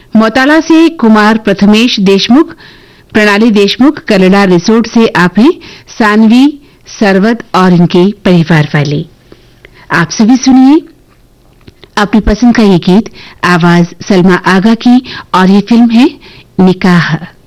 मोताला से कुमार प्रथमेश देशमुख, प्रणाली देशमुख, कलड़ा रिसोर्ट से आप हैं, सानवी, सरवत और इनके परिवार वाले। आप सभी सुनिए अपनी पसंद का ये गीत, आवाज सलमा आगा की, और ये फिल्म है निकाह।